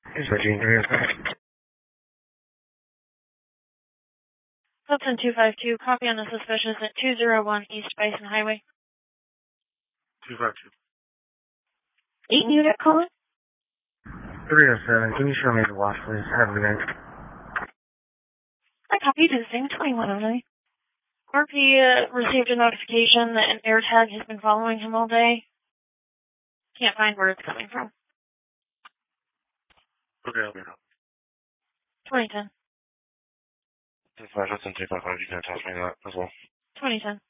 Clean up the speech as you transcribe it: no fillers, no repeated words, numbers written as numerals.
Here's Virginia. Hudson 252, copy on the suspicious at 201 East Bison Highway. 252. 8 unit calling? 307. Can you show me the watch, please? Have a good night. I copied the same 2109. RP received a notification that an AirTag has been following him all day. Can't find where it's coming from. Okay, I'll be around. 2010. 5 Hudson 255, you can attach me that as well. 2010.